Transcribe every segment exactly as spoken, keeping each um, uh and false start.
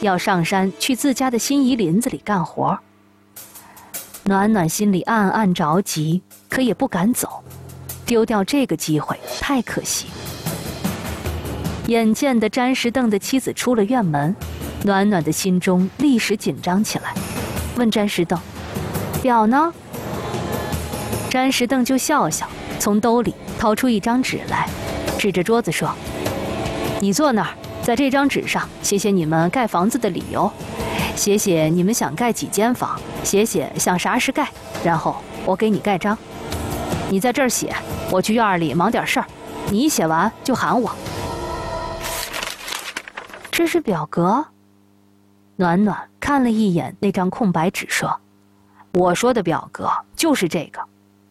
要上山去自家的心仪林子里干活。暖暖心里暗暗着急，可也不敢走，丢掉这个机会太可惜。眼见的詹石凳的妻子出了院门，暖暖的心中立时紧张起来，问詹石凳：“表呢？”詹石凳就笑笑，从兜里掏出一张纸来，指着桌子说：“你坐那儿，在这张纸上写写你们盖房子的理由，写写你们想盖几间房，写写想啥时盖，然后我给你盖章。你在这儿写，我去院里忙点事儿，你一写完就喊我。”这是表格？暖暖看了一眼那张空白纸，说：“我说的表格就是这个。”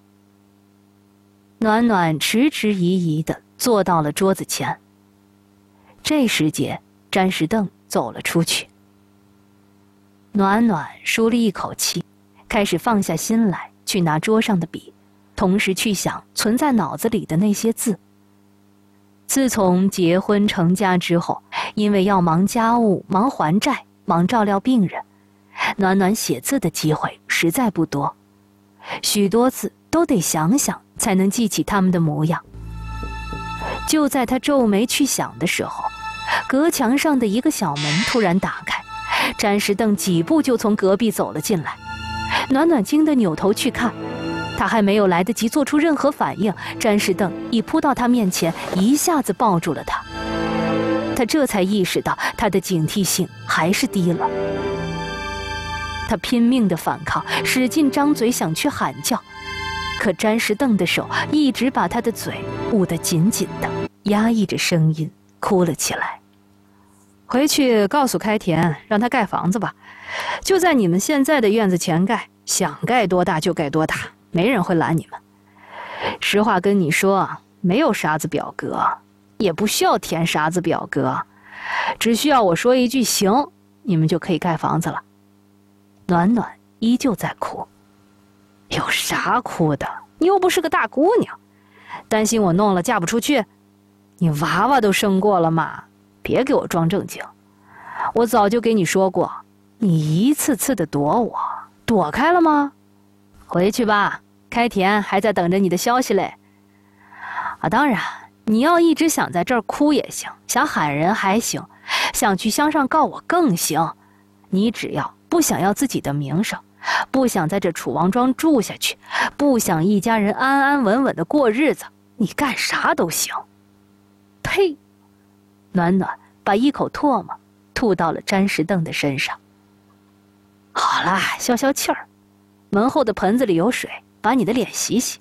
暖暖迟迟疑疑地坐到了桌子前。这时节，詹石凳走了出去。暖暖舒了一口气，开始放下心来，去拿桌上的笔，同时去想存在脑子里的那些字。自从结婚成家之后，因为要忙家务、忙还债、忙照料病人，暖暖写字的机会实在不多，许多字都得想想才能记起他们的模样。就在他皱眉去想的时候，隔墙上的一个小门突然打开，詹石凳几步就从隔壁走了进来。暖暖惊得扭头去看，他还没有来得及做出任何反应，詹石凳已扑到他面前，一下子抱住了他。他这才意识到他的警惕性还是低了。他拼命地反抗，使劲张嘴想去喊叫，可詹石凳的手一直把他的嘴捂得紧紧的，压抑着声音哭了起来。回去告诉开田，让他盖房子吧，就在你们现在的院子前盖，想盖多大就盖多大，没人会拦你们。实话跟你说，没有啥子表格，也不需要填啥子表格，只需要我说一句行，你们就可以盖房子了。暖暖依旧在哭。有啥哭的？你又不是个大姑娘，担心我弄了嫁不出去？你娃娃都生过了嘛，别给我装正经。我早就给你说过，你一次次的躲我，躲开了吗？回去吧，开田还在等着你的消息嘞。啊，当然，你要一直想在这儿哭也行，想喊人还行，想去乡上告我更行。你只要不想要自己的名声，不想在这楚王庄住下去，不想一家人安安稳稳的过日子，你干啥都行。呸！暖暖把一口唾沫吐到了詹石凳的身上。好啦，消消气儿，门后的盆子里有水，把你的脸洗洗。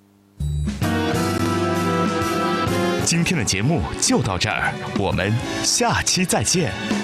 今天的节目就到这儿，我们下期再见。